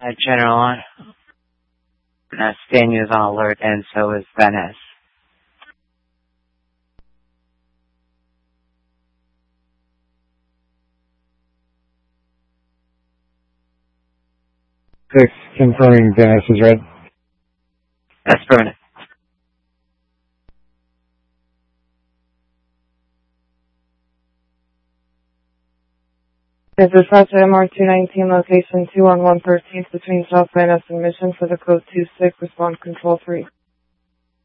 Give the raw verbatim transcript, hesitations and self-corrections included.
Uh, General, uh, Stanier is on alert, and so is Venice. Six, confirming Venice is red. That's permanent. Is dispatch at M R two nineteen, location two on one thirteenth between South Venice and Mission for the code two six, respond control three.